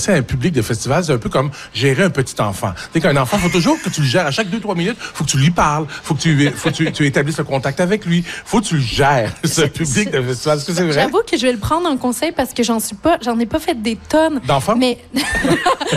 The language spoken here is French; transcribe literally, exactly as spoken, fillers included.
sais, un public de festival, c'est un peu comme gérer un petit enfant. Tu sais, qu'un enfant, il faut toujours que tu le gères. À chaque deux, trois minutes, faut que tu lui parles. Faut que tu, faut que tu, tu établisses le contact avec lui. Faut que tu le gères, ce public de festival. Est-ce que c'est vrai? J'avoue que je vais le prendre en conseil parce que j'en suis pas, j'en ai pas fait des tonnes. D'enfants? Mais